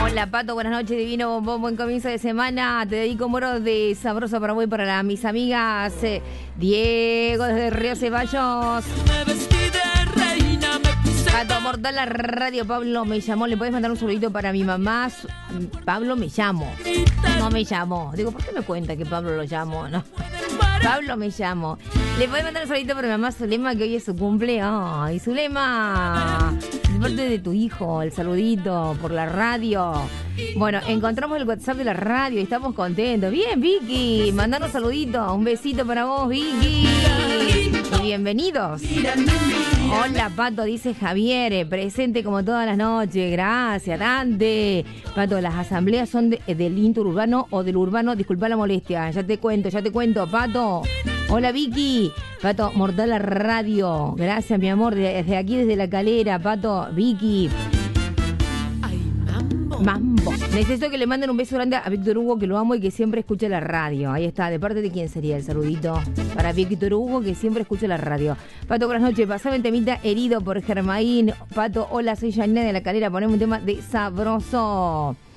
Hola Pato, buenas noches, divino bombón, buen comienzo de semana. Te dedico moro de sabroso para vos y para mis amigas. Diego desde Río Ceballos. Pato, mortal la radio, Pablo me llamó. ¿Le podés mandar un saludito para mi mamá? Pablo me llamó. No me llamó. Digo, ¿por qué me cuenta que Pablo lo llamó? No. Pablo me llamó. ¿Le podés mandar un saludito para mi mamá Zulema, que hoy es su cumple? Ay, Zulema, de parte de tu hijo, el saludito por la radio. Bueno, encontramos el WhatsApp de la radio y estamos contentos. Bien, Vicky, mandanos saluditos. Un besito para vos, Vicky. Y bienvenidos. Hola, Pato, dice Javier, presente como todas las noches. Gracias, Dante. Pato, las asambleas son del interurbano o del urbano. Disculpa la molestia. Ya te cuento, Pato. Hola, Vicky. Pato, mortal la radio. Gracias, mi amor. Desde aquí, desde La Calera, Pato, Vicky. Mambo. Necesito que le manden un beso grande a Víctor Hugo, que lo amo y que siempre escucha la radio. Ahí está. ¿De parte de quién sería el saludito? Para Víctor Hugo, que siempre escucha la radio. Pato, buenas noches. Pasame el temita Herido por Germain. Pato, hola, soy Janina de La Calera. Poneme un tema de sabroso.